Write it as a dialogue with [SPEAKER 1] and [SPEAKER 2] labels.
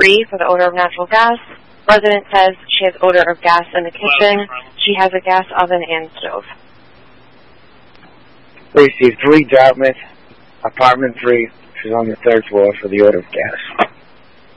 [SPEAKER 1] 3 for the odor of natural gas. Resident says she has odor of gas in the kitchen. She has a gas oven and stove.
[SPEAKER 2] Received 3 Dartmouth, apartment 3. She's on the 3rd floor for the odor of gas.